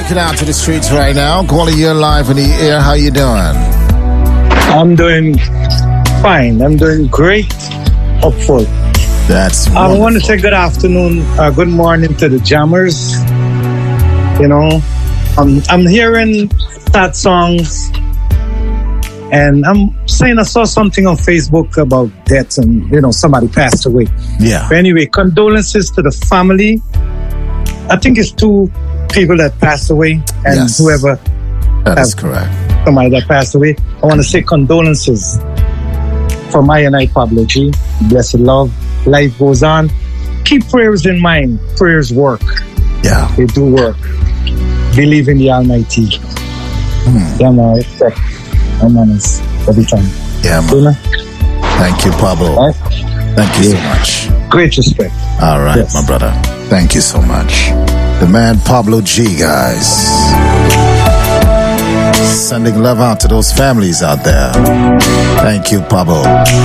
Looking out to the streets right now. Calling you live in the air. How you doing? I'm doing fine. I'm doing great. Hopeful. That's wonderful. I want to say good afternoon, good morning to the jammers. You know, I'm hearing sad songs, and I'm saying I saw something on Facebook about death, and somebody passed away. Yeah. But anyway, condolences to the family. I think it's 2 people that passed away, and Yes. whoever That is correct. somebody that passed away. I want to say condolences for my and I, Pablo G. Blessed love. Life goes on. Keep prayers in mind. Prayers work. Yeah. They do work. Believe in the Almighty. Yeah, man. I'm honest every time. Yeah, man. You know? Thank you, Pablo. All right? Thank you so much. Great respect. All right, Yes. my brother. Thank you so much. The man Pablo G, guys. Sending love out to those families out there. Thank you, Pablo.